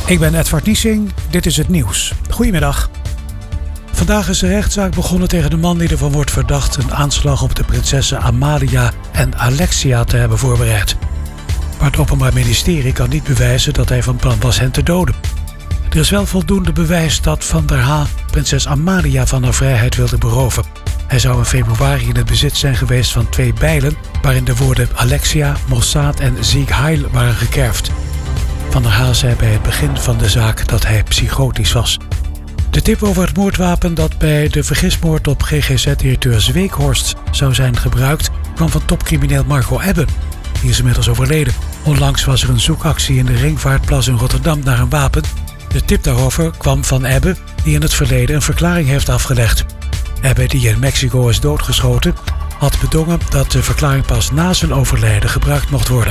Ik ben Edward Niesing, dit is het nieuws. Goedemiddag. Vandaag is de rechtszaak begonnen tegen de man die ervan wordt verdacht een aanslag op de prinsessen Amalia en Alexia te hebben voorbereid. Maar het Openbaar Ministerie kan niet bewijzen dat hij van plan was hen te doden. Er is wel voldoende bewijs dat Van der H. prinses Amalia van haar vrijheid wilde beroven. Hij zou in februari in het bezit zijn geweest van 2 bijlen waarin de woorden Alexia, Mossad en Sieg Heil waren gekerfd. Van der H. zei bij het begin van de zaak dat hij psychotisch was. De tip over het moordwapen dat bij de vergismoord op GGZ-directeur Zweekhorst zou zijn gebruikt kwam van topcrimineel Marco Ebbe. Die is inmiddels overleden. Onlangs was er een zoekactie in de Ringvaartplas in Rotterdam naar een wapen. De tip daarover kwam van Ebbe, die in het verleden een verklaring heeft afgelegd. Ebbe, die in Mexico is doodgeschoten, had bedongen dat de verklaring pas na zijn overlijden gebruikt mocht worden.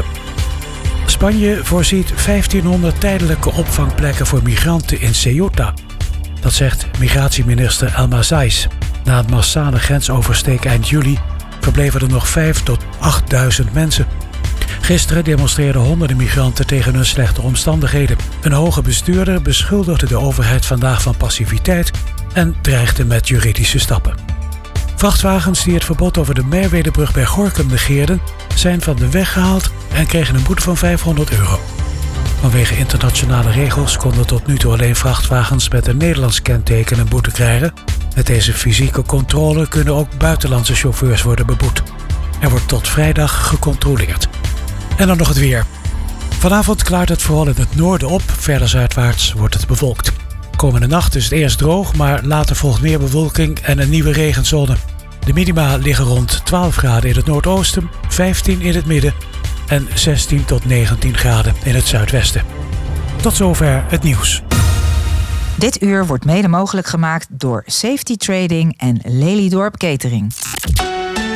Spanje voorziet 1500 tijdelijke opvangplekken voor migranten in Ceuta. Dat zegt migratieminister Elma Saiz. Na het massale grensoversteek eind juli verbleven er nog 5.000 tot 8.000 mensen. Gisteren demonstreerden honderden migranten tegen hun slechte omstandigheden. Een hoge bestuurder beschuldigde de overheid vandaag van passiviteit en dreigde met juridische stappen. Vrachtwagens die het verbod over de Merwedebrug bij Gorinchem negeerden, zijn van de weg gehaald en kregen een boete van €500. Vanwege internationale regels konden tot nu toe alleen vrachtwagens met een Nederlands kenteken een boete krijgen. Met deze fysieke controle kunnen ook buitenlandse chauffeurs worden beboet. Er wordt tot vrijdag gecontroleerd. En dan nog het weer. Vanavond klaart het vooral in het noorden op, verder zuidwaarts wordt het bewolkt. Komende nacht is het eerst droog, maar later volgt meer bewolking en een nieuwe regenzone. De minima liggen rond 12 graden in het noordoosten, 15 in het midden en 16 tot 19 graden in het zuidwesten. Tot zover het nieuws. Dit uur wordt mede mogelijk gemaakt door Safety Trading en Lelydorp Catering.